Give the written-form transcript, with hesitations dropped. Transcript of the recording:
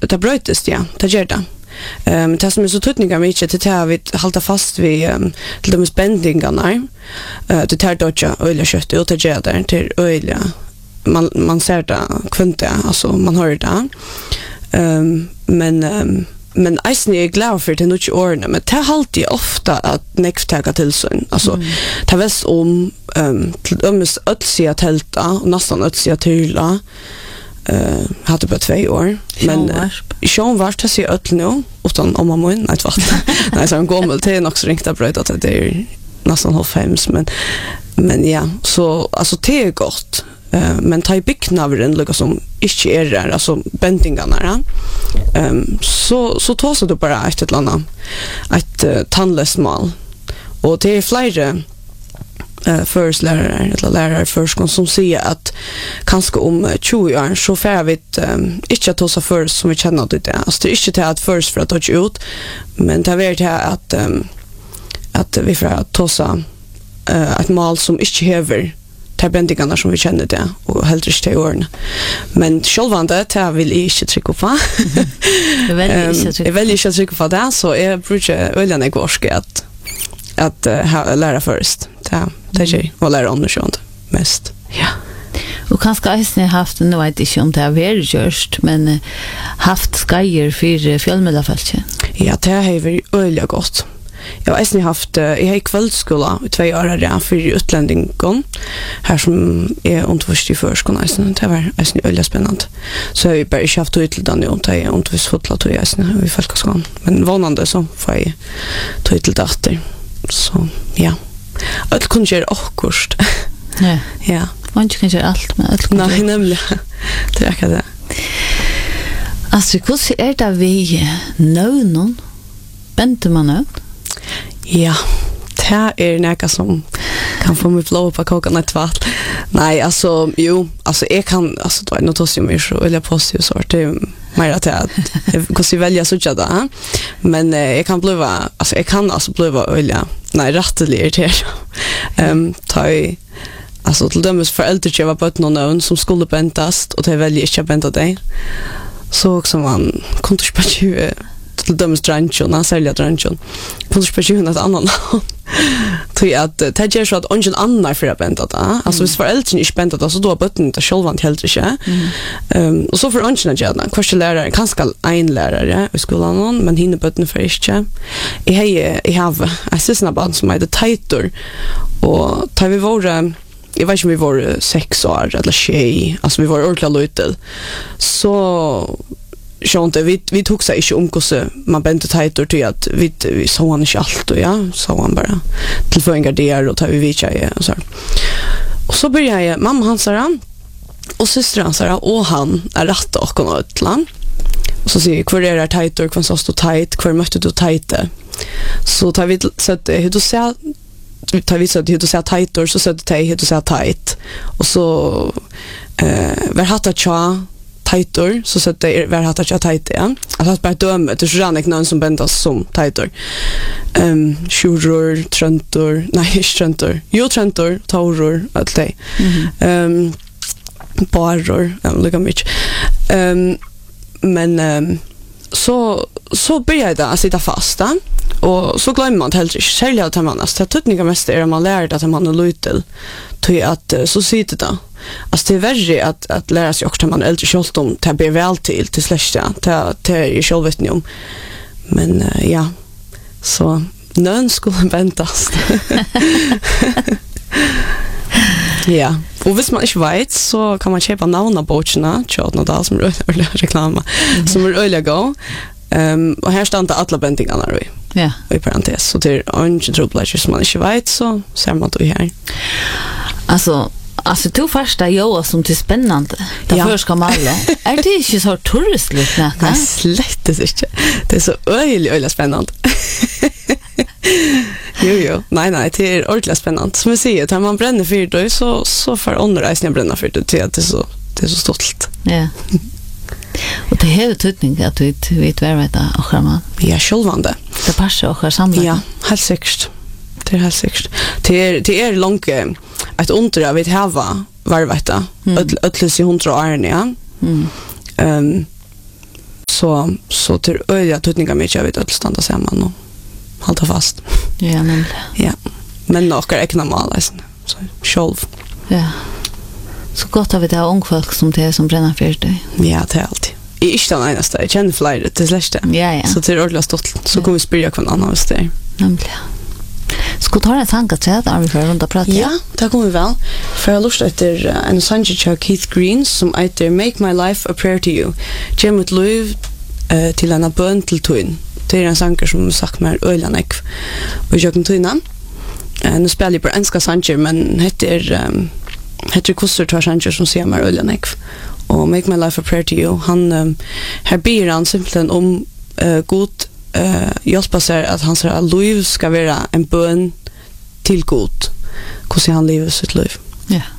det brötest, ja, det gör det. Det som är så tydliga mycket till att vi håller fast vid till de spänningarna. Det tar då inte öliga kött ut och gör det till öliga. Man ser det kvinte, alltså man hör det. Men eisen är glad för det något årene, men det har alltid ofta att nekvtäga till sig. Alltså, det väl om till dömes ötsiga tälta och nästan ötsiga tyla. Hade på 2 år. Men sjönvart har sig öll nu utan om man mun ett vatten. Nej, så en gommel till nog så ringt bröd att det är nästan 5 men ja, så alltså det är gott. Men ta i byggnaden lukar som inte är där, alltså bändingarna. Så tar sig då bara ett eller ett tandlöst mal. Och det är flera förslärare eller lärare förskon som säger att kanske om 20 år så får vi inte att ta sig för som vi känner det. Alltså det är inte till att först för att ta ut, men det är till att vi får ta sig ett mal som inte häver de bändingarna som vi känner det och helt inte till åren. Men självande det vill jag inte trycka på. Jag väljer inte att trycka på det, så jag brukar välja när jag att lära först. Det är och lära undersökt mest. Ja. Och kanske har ni haft nu vet inte om det har varit just, men haft skajer för fjällmedafältet. Ja, det har varit öliga gott. Jag har haft jag har kvällsskola i 2 år där för utlänningar här som är undervisst i förskolan. Det var öliga spännande. Så jag har bara inte haft till den och det är undervisst fotla till i folkskolan. Men vanande så får jag till det. Så ja. Allt kunde göra akkurst. Ja. Ja. Man kan göra allt med allt. Nej, nämligen. Det är det. Alltså, hur är det vi någon? Bänter man ut? Ja, det är något som kan få mig blå på kokan ett vatt. Nej, alltså, jo, alltså jag kan, alltså då är det något som är så, eller positiv sort, det är mer att jag kan välja så där. Men jag kan bliva, alltså jag kan alltså bliva öliga, nej, rättelig irriterad. Ta i, alltså till dömes föräldrar jag var på någon som skulle bäntas och det väljer inte att bänta dig. Så också man kunde spela till dömes dränchen, sälja dränchen. Kunde spela ett annat namn. Tror att det gör så att ingen annan för att bänta det. Alltså hvis föräldrarna inte bänta det så då har bötten inte självant helt inte. Och så för ingen att göra. Kanske lärare, kanske en lärare i skolan, men hinner bötten för inte. Jag har en syssna barn som heter Taitor. Och tar vi våra, jag vet inte om vi var 6 år eller 6, alltså vi var ordentligt lite. Så inte vi tog sig inte om hur man bänte tajtor till att vi sa han inte allt och ja, sa han bara till för en garder och tar vi vidtja och så här. Och så börjar jag, mamma han sa och syster han sa och han är rätt och något utland. Och så säger kvar är tajtor, kvar så står tajt, kvar mötte du tajte. Så tar vi så att hur du ser tar vi så att hur du ser tajtor så sätter det hur du ser tajt. Och så var hatta cha tajtor så sätter det var hatta cha tajt igen. Alltså bara döme det så rann någon som bändas som tajtor. Sjuror, tröntor, nej tröntor. Jo tröntor, tauror allt det. Barror, lika mycket. Men så börjar det att sitta fast där. Och så glömmer man helt inte särskilt att man alltså tutninga mest är man lär att man är lite till att så sitter det. Alltså det är värre att lära sig också när man är äldre själv om det blir väl till släkta till är självvetning om. Men ja. Så nön skulle väntas. Ja. Och hvis man inte vet så kan man köpa navnabocherna tjatna där som är reklam som är öliga gå. Och här står inte alla bändingarna då. Ja. I parentes. Så det är inte trubbelager som man inte vet så ser man då här. Alltså du första Joa som till spännande. Därför ska man alla. Är det inte så turistligt näka? Nej, slett inte. Det är så öjligt spännande. Jo. Nej, det är ordentligt spännande. Som jag säger, när man bränner för det så får underreisningen bränna för det till att det är så stolt. Ja. Och det är tydning att vi vet vad det är och man. Ja, självande. Det passar och samla. Ja, helt säkert. Det är helt säkert. Det är långt ett under jag vet hava varveta. Ötles i 100 år ja. så till öliga tutningar mycket av att stanna samman och hålla fast. Ja, nämligen. Ja. Men några räkna mal alltså. Så själv. Ja. Så gott har vi det ung folk som det som bränner för dig. Ja, det är alltid. Jag är inte den enaste. Jag känner flera till släkte. Ja. Så det är ordentligt stått. Så kommer vi spyrja kvar en annan hos dig. Nämligen. Ska ta en tanke till att vi får runt och prata? Ja, det kommer vi väl. För jag har lust efter en sång till Keith Green som heter Make My Life a Prayer to You. Gem ett liv till en bön till tun. Det är en sång som sagt mig öliga ekv. Och jag kan tunna. Nu spelar jag på enska sånger, men heter kurser två sånger som ser mig öliga ekv. Och Make My Life a Prayer to You. Han här ber han simpelthen om god hjälpa sig att hans liv ska vara en bön till god. Hur han lever sitt liv. Ja.